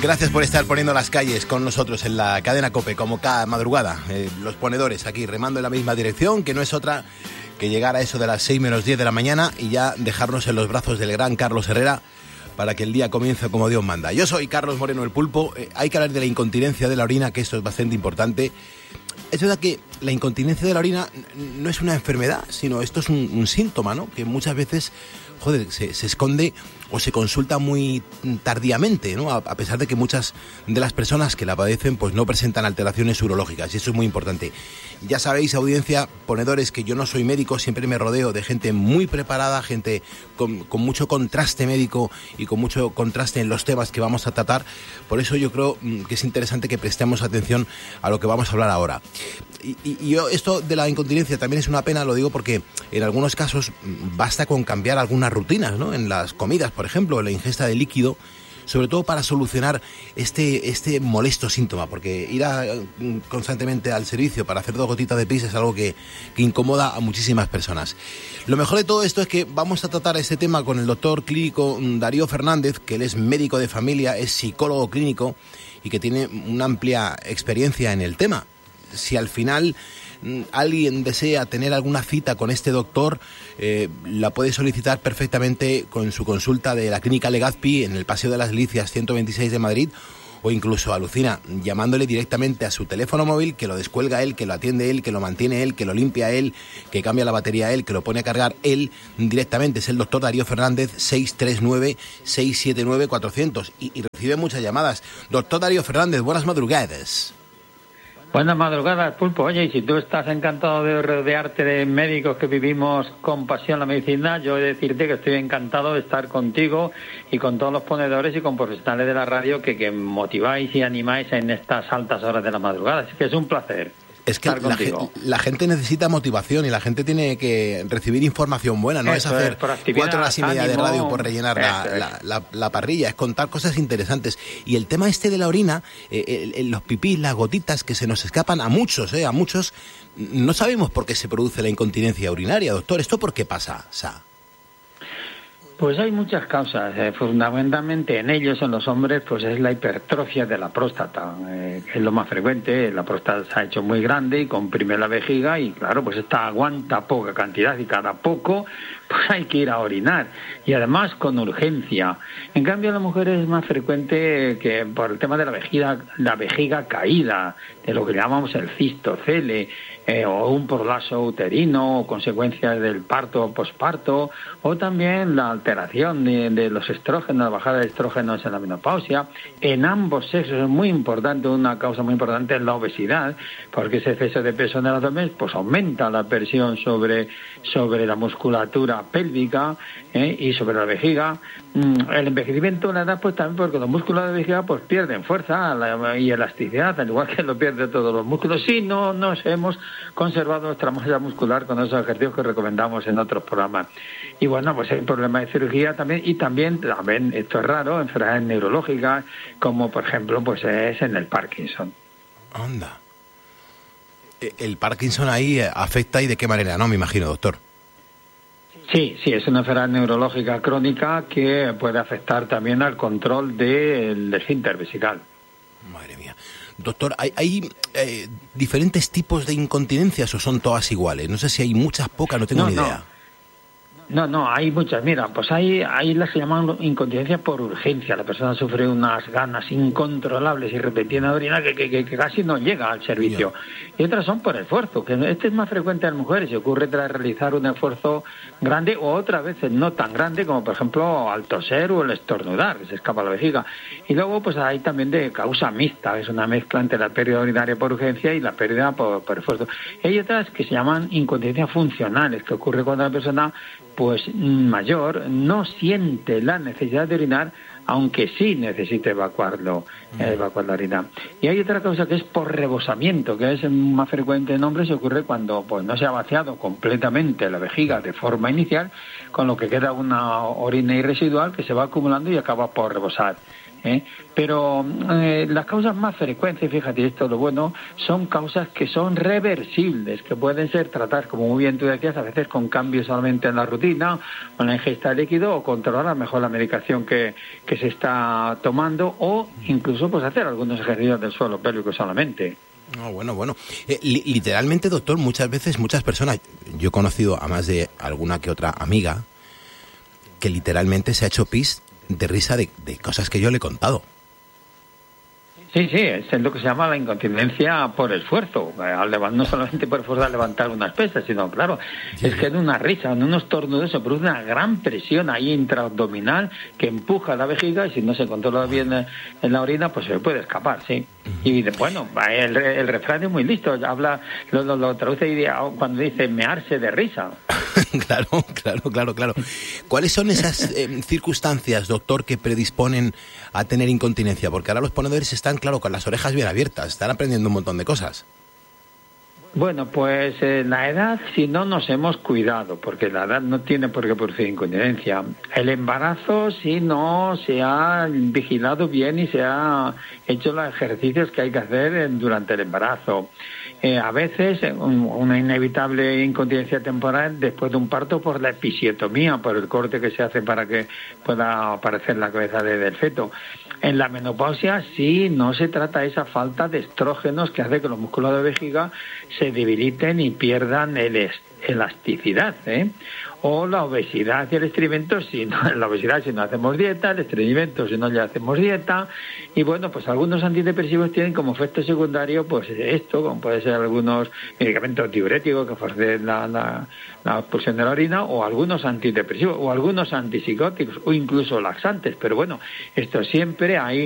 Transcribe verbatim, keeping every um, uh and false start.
Gracias por estar poniendo las calles con nosotros en la cadena COPE, como cada madrugada. Eh, los ponedores aquí remando en la misma dirección, que no es otra que llegar a eso de las seis menos diez de la mañana y ya dejarnos en los brazos del gran Carlos Herrera para que el día comience como Dios manda. Yo soy Carlos Moreno el Pulpo. Eh, hay que hablar de la incontinencia de la orina, que esto es bastante importante. Es verdad que la incontinencia de la orina no es una enfermedad, sino esto es un, un síntoma, ¿no? Que muchas veces, joder, se, se esconde o se consulta muy tardíamente, ¿no? A, a pesar de que muchas de las personas que la padecen pues no presentan alteraciones urológicas, y eso es muy importante. Ya sabéis, audiencia, ponedores, que yo no soy médico, siempre me rodeo de gente muy preparada, gente con, con mucho contraste médico y con mucho contraste en los temas que vamos a tratar. Por eso yo creo que es interesante que prestemos atención a lo que vamos a hablar ahora. Y, y, y yo, esto de la incontinencia también es una pena, lo digo porque en algunos casos basta con cambiar algunas rutinas, ¿no? En las comidas, por ejemplo, en la ingesta de líquido, sobre todo para solucionar este, este molesto síntoma, porque ir a, constantemente al servicio para hacer dos gotitas de pis es algo que, que incomoda a muchísimas personas. Lo mejor de todo esto es que vamos a tratar este tema con el doctor clínico Darío Fernández, que él es médico de familia, es psicólogo clínico y que tiene una amplia experiencia en el tema. Si al final alguien desea tener alguna cita con este doctor, eh, la puede solicitar perfectamente con su consulta de la Clínica Legazpi en el Paseo de las Delicias ciento veintiséis de Madrid, o incluso, alucina, llamándole directamente a su teléfono móvil, que lo descuelga él, que lo atiende él, que lo mantiene él, que lo limpia él, que cambia la batería él, que lo pone a cargar él directamente. Es el doctor Darío Fernández, seis tres nueve, seis siete nueve, cuatrocientos, y, y recibe muchas llamadas. Doctor Darío Fernández, buenas madrugadas. Buenas madrugadas, Pulpo. Oye, y si tú estás encantado de rodearte de médicos que vivimos con pasión la medicina, yo he de decirte que estoy encantado de estar contigo y con todos los ponedores y con profesionales de la radio que, que motiváis y animáis en estas altas horas de la madrugada. Así que es un placer. Es que la, la gente necesita motivación y la gente tiene que recibir información buena, no Eso es hacer es, cuatro horas y media ánimo, de radio por rellenar la, la, la, la parrilla, es contar cosas interesantes. Y el tema este de la orina, eh, eh, los pipís, las gotitas que se nos escapan a muchos, eh, a muchos, no sabemos por qué se produce la incontinencia urinaria, doctor. ¿Esto por qué pasa, Sa? Pues hay muchas causas, eh, fundamentalmente en ellos, en los hombres, pues es la hipertrofia de la próstata, eh, que es lo más frecuente. La próstata se ha hecho muy grande y comprime la vejiga y claro, pues esta aguanta poca cantidad y cada poco pues hay que ir a orinar y además con urgencia. En cambio en las mujeres es más frecuente que por el tema de la vejiga, la vejiga caída, de lo que llamamos el cistocele, eh, o un prolazo uterino, o consecuencias del parto o posparto, o también la alteración de, de los estrógenos, la bajada de estrógenos en la menopausia. En ambos sexos es muy importante, una causa muy importante es la obesidad, porque ese exceso de peso en el abdomen pues aumenta la presión sobre, sobre la musculatura pélvica, eh, y sobre la vejiga. Mm, el envejecimiento de la edad pues también, porque los músculos de vejiga pues pierden fuerza la, y elasticidad, al igual que lo pierden todos los músculos, si no nos hemos conservado nuestra masa muscular con esos ejercicios que recomendamos en otros programas. Y bueno, pues hay problemas de cirugía también, y también, también esto es raro, enfermedades neurológicas, como por ejemplo pues es en el Parkinson. Anda. El Parkinson ahí afecta, ¿y de qué manera? No me imagino, doctor. Sí, sí, es una enfermedad neurológica crónica que puede afectar también al control del esfínter vesical. Madre mía. Doctor, ¿hay, hay eh, diferentes tipos de incontinencias o son todas iguales? No sé si hay muchas, pocas, no tengo no, ni idea. No. No, no, hay muchas. Mira, pues hay, hay las que llaman incontinencia por urgencia. La persona sufre unas ganas incontrolables y repetidas de orinar que, que, que casi no llega al servicio. Yeah. Y otras son por esfuerzo, que este es más frecuente en mujeres y ocurre tras realizar un esfuerzo grande o otras veces no tan grande, como por ejemplo al toser o el estornudar, que se escapa la vejiga. Y luego pues hay también de causa mixta, es una mezcla entre la pérdida urinaria por urgencia y la pérdida por, por esfuerzo. Y hay otras que se llaman incontinencias funcionales, que ocurre cuando la persona pues mayor no siente la necesidad de orinar, aunque sí necesite evacuarlo, eh, evacuar la orina. Y hay otra cosa que es por rebosamiento, que es más frecuente en hombres y ocurre cuando pues no se ha vaciado completamente la vejiga de forma inicial, con lo que queda una orina irresidual que se va acumulando y acaba por rebosar. ¿eh? Pero eh, las causas más frecuentes, fíjate, esto lo bueno, son causas que son reversibles, que pueden ser tratadas, como muy bien tú decías, a veces con cambios solamente en la rutina, o en la ingesta de líquido, o controlar a lo mejor la medicación que, que se está tomando, o incluso pues hacer algunos ejercicios del suelo pélvico solamente. No, bueno, bueno. Eh, li- literalmente, doctor, muchas veces, muchas personas, yo he conocido a más de alguna que otra amiga, que literalmente se ha hecho pis de risa de, de cosas que yo le he contado. Sí, sí, es lo que se llama la incontinencia por esfuerzo, al levantar, no solamente por esfuerzo al levantar unas pesas, sino, claro, sí, es que en una risa, en unos estornudos se produce una gran presión ahí intraabdominal que empuja la vejiga y si no se controla bien en la orina, pues se puede escapar, sí. Y bueno, el, el refrán es muy listo, habla, lo, lo, lo traduce y cuando dice mearse de risa. Claro, claro, claro, claro. ¿Cuáles son esas eh, circunstancias, doctor, que predisponen a tener incontinencia? Porque ahora los ponedores están, claro, con las orejas bien abiertas, están aprendiendo un montón de cosas. Bueno, pues eh, la edad, si no nos hemos cuidado, porque la edad no tiene por qué producir incontinencia. El embarazo, si no se ha vigilado bien y se ha hecho los ejercicios que hay que hacer durante el embarazo. Eh, a veces un, una inevitable incontinencia temporal después de un parto por la episiotomía, por el corte que se hace para que pueda aparecer la cabeza de, del feto. En la menopausia sí no se trata esa falta de estrógenos que hace que los músculos de vejiga se debiliten y pierdan el elasticidad, ¿eh? O la obesidad y el estreñimiento, si no, la obesidad si no hacemos dieta, el estreñimiento si no le hacemos dieta, y bueno, pues algunos antidepresivos tienen como efecto secundario pues esto, como puede ser algunos medicamentos diuréticos que favorecen la, la, la expulsión de la orina, o algunos antidepresivos, o algunos antipsicóticos, o incluso laxantes, pero bueno, esto siempre hay